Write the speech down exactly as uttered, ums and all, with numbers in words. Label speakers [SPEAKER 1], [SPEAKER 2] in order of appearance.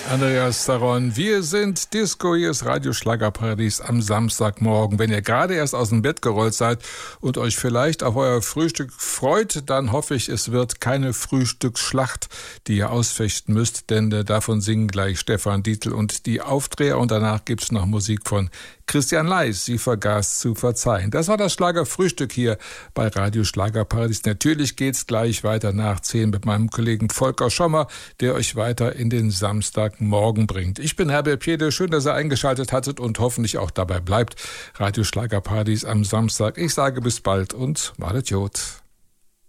[SPEAKER 1] Andreas Zaron, wir sind Disco, hier ist Radio Schlagerparadies am Samstagmorgen. Wenn ihr gerade erst aus dem Bett gerollt seid und euch vielleicht auf euer Frühstück freut, dann hoffe ich, es wird keine Frühstücksschlacht, die ihr ausfechten müsst, denn äh, davon singen gleich Stefan Dietl und die Aufdreher und danach gibt's noch Musik von Christian Leis, sie vergaß zu verzeihen. Das war das Schlagerfrühstück hier bei Radio Schlagerparadies. Natürlich geht's gleich weiter nach zehn mit meinem Kollegen Volker Schommer, der euch weiter in den Samstagmorgen bringt. Ich bin Herbert Piede, schön, dass ihr eingeschaltet hattet und hoffentlich auch dabei bleibt. Radio Schlagerparadies am Samstag. Ich sage bis bald und malet Jod.